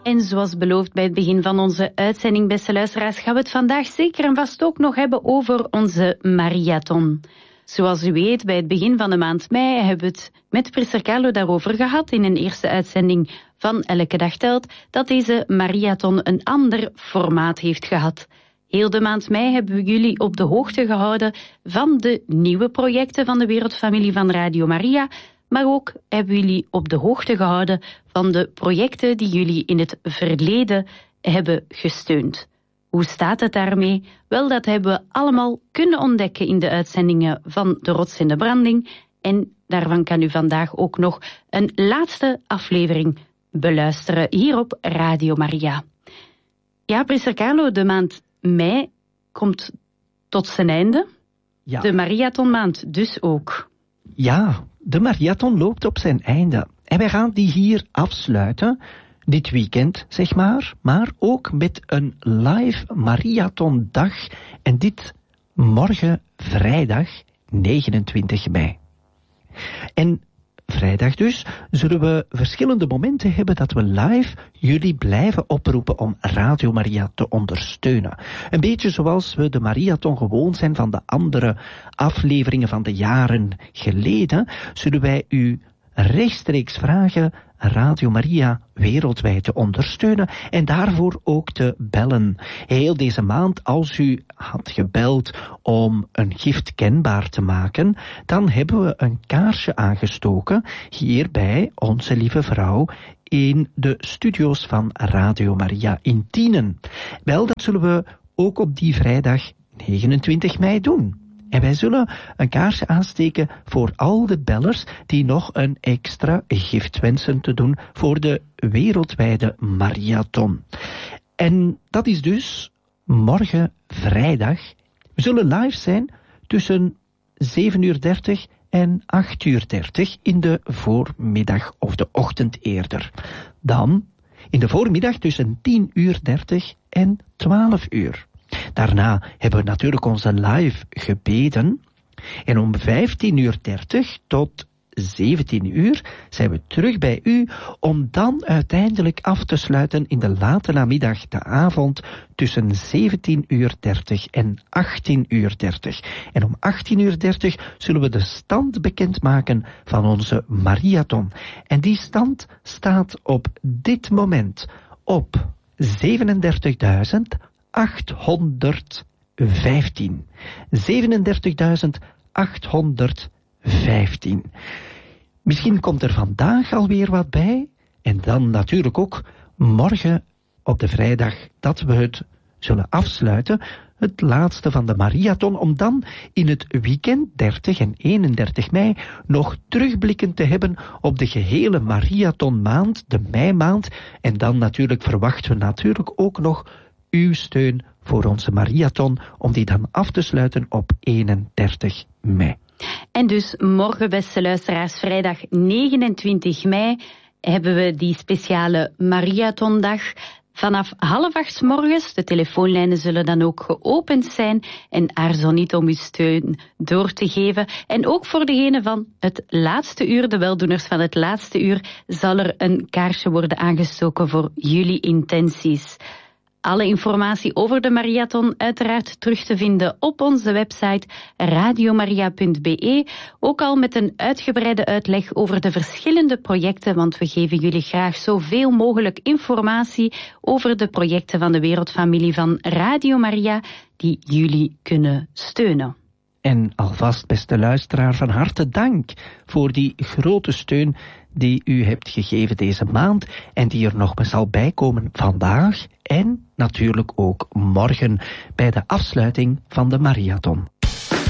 En zoals beloofd bij het begin van onze uitzending, beste luisteraars, gaan we het vandaag zeker en vast ook nog hebben over onze marathon. Zoals u weet, bij het begin van de maand mei hebben we het met Priester Carlo daarover gehad in een eerste uitzending van Elke Dag Telt, dat deze marathon een ander formaat heeft gehad. Heel de maand mei hebben we jullie op de hoogte gehouden van de nieuwe projecten van de Wereldfamilie van Radio Maria, maar ook hebben we jullie op de hoogte gehouden van de projecten die jullie in het verleden hebben gesteund. Hoe staat het daarmee? Wel, dat hebben we allemaal kunnen ontdekken in de uitzendingen van De Rots in de Branding. En daarvan kan u vandaag ook nog een laatste aflevering beluisteren hier op Radio Maria. Ja, Priester Carlo, de maand mei komt tot zijn einde. Ja. De marathonmaand dus ook. Ja, de marathon loopt op zijn einde. En wij gaan die hier afsluiten, dit weekend zeg maar ook met een live marathondag. En dit morgen vrijdag 29 mei. En vrijdag dus zullen we verschillende momenten hebben dat we live jullie blijven oproepen om Radio Maria te ondersteunen. Een beetje zoals we de marathon gewoon zijn van de andere afleveringen van de jaren geleden, zullen wij u rechtstreeks vragen Radio Maria wereldwijd te ondersteunen en daarvoor ook te bellen. Heel deze maand, als u had gebeld om een gift kenbaar te maken, dan hebben we een kaarsje aangestoken hier bij Onze Lieve Vrouw in de studio's van Radio Maria in Tienen. Wel, dat zullen we ook op die vrijdag 29 mei doen. En wij zullen een kaarsje aansteken voor al de bellers die nog een extra gift wensen te doen voor de wereldwijde marathon. En dat is dus morgen vrijdag. We zullen live zijn tussen 7:30 en 8:30 in de voormiddag of de ochtend eerder. Dan in de voormiddag tussen 10:30 en 12:00. Daarna hebben we natuurlijk onze live gebeden. En om 15:30 tot 17:00 zijn we terug bij u om dan uiteindelijk af te sluiten in de late namiddag, de avond, tussen 17:30 en 18:30. En om 18:30 zullen we de stand bekendmaken van onze marathon. En die stand staat op dit moment op 37.815. 37.815. Misschien komt er vandaag alweer wat bij. En dan natuurlijk ook morgen op de vrijdag dat we het zullen afsluiten. Het laatste van de marathon. Om dan in het weekend 30 en 31 mei nog terugblikken te hebben op de gehele marathonmaand, de meimaand. En dan natuurlijk verwachten we natuurlijk ook nog uw steun voor onze marathon, om die dan af te sluiten op 31 mei. En dus morgen, beste luisteraars, vrijdag 29 mei, hebben we die speciale marathondag. Vanaf 7:30 morgens, de telefoonlijnen zullen dan ook geopend zijn en aarzel niet om uw steun door te geven. En ook voor degene van het laatste uur, de weldoeners van het laatste uur, zal er een kaarsje worden aangestoken voor jullie intenties. Alle informatie over de marathon uiteraard terug te vinden op onze website radiomaria.be. Ook al met een uitgebreide uitleg over de verschillende projecten, want we geven jullie graag zoveel mogelijk informatie over de projecten van de Wereldfamilie van Radio Maria die jullie kunnen steunen. En alvast, beste luisteraar, van harte dank voor die grote steun die u hebt gegeven deze maand en die er nog zal bijkomen vandaag en natuurlijk ook morgen bij de afsluiting van de marathon.